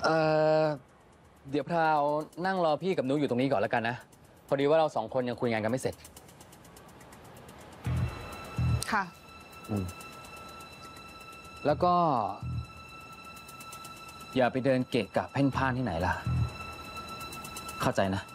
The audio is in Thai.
เอ่อเดี๋ยวพราวนั่งรอพี่กับนุ้ยอยู่ตรงนี้ก่อนแล้วกันนะพอดีว่าเราสองคนยังคุยงานกันไม่เสร็จค่ะแล้วก็ อย่าไปเดินเกะกะเพ่นพ่านที่ไหนล่ะเข้าใจนะ